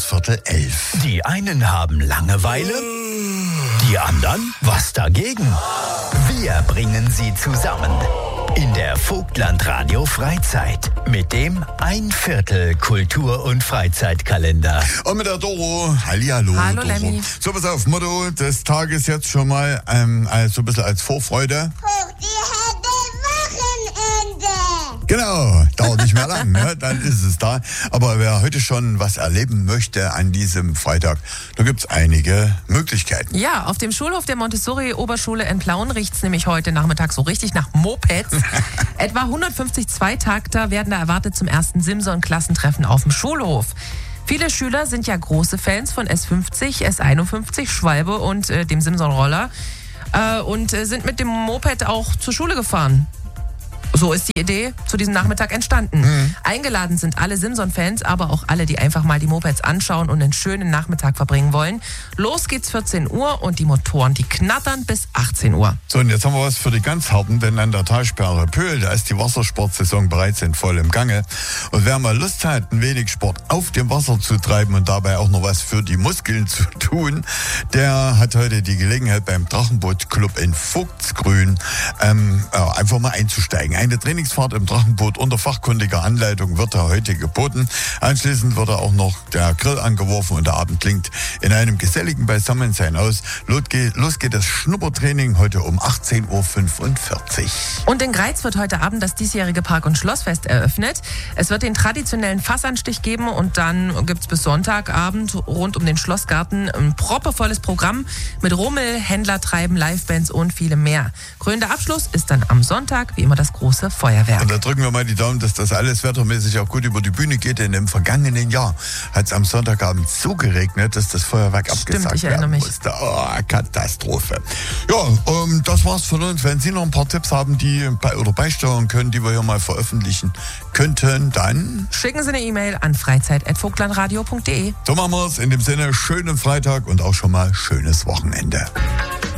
bis 10:45. Die einen haben Langeweile, die anderen was dagegen. Wir bringen sie zusammen in der Vogtland-Radio Freizeit mit dem 1/4 Kultur- und Freizeitkalender. Und mit der Doro. Hallihallo. Hallo, Doro. Lemmy. So, pass auf, Motto des Tages jetzt schon mal so ein bisschen als Vorfreude. Hoch die Hände, Wochenende! Genau, dauert nicht mehr lang, ne? Dann ist es da. Aber wer heute schon was erleben möchte an diesem Freitag, da gibt es einige Möglichkeiten. Ja, auf dem Schulhof der Montessori-Oberschule in Plauen riecht's nämlich heute Nachmittag so richtig nach Mopeds. Etwa 150 Zweitakter werden da erwartet zum ersten Simson-Klassentreffen auf dem Schulhof. Viele Schüler sind ja große Fans von S50, S51, Schwalbe und dem Simson-Roller und sind mit dem Moped auch zur Schule gefahren. So ist die Idee zu diesem Nachmittag entstanden. Eingeladen sind alle Simson-Fans, aber auch alle, die einfach mal die Mopeds anschauen und einen schönen Nachmittag verbringen wollen. Los geht's 14 Uhr und die Motoren, die knattern bis 18 Uhr. So, und jetzt haben wir was für die ganz Harten, denn an der Talsperre Pöhl, da ist die Wassersportsaison bereits in vollem Gange. Und wer mal Lust hat, ein wenig Sport auf dem Wasser zu treiben und dabei auch noch was für die Muskeln zu tun, der hat heute die Gelegenheit beim Drachenboot-Club in Vogtsgrün einfach mal einzusteigen. Eine Trainingsfahrt im Drachenboot unter fachkundiger Anleitung wird da heute geboten. Anschließend wird auch noch der Grill angeworfen und der Abend klingt in einem geselligen Beisammensein aus. Los geht das Schnuppertraining heute um 18:45 Uhr. Und in Greiz wird heute Abend das diesjährige Park- und Schlossfest eröffnet. Es wird den traditionellen Fassanstich geben und dann gibt's bis Sonntagabend rund um den Schlossgarten ein proppevolles Programm mit Rummel, Händlertreiben, Livebands und vielem mehr. Krönender Abschluss ist dann am Sonntag, wie immer, das große Feuerwerk. Und da drücken wir mal die Daumen, dass das alles wettermäßig auch gut über die Bühne geht, denn im vergangenen Jahr hat es am Sonntagabend so geregnet, dass das Feuerwerk abgesagt werden musste. Oh, Katastrophe. Ja, das war's von uns. Wenn Sie noch ein paar Tipps haben, die beisteuern können, die wir hier mal veröffentlichen könnten, dann Schicken Sie eine E-Mail an freizeit@vogtlandradio.de. so machen wir's. In dem Sinne, schönen Freitag und auch schon mal schönes Wochenende.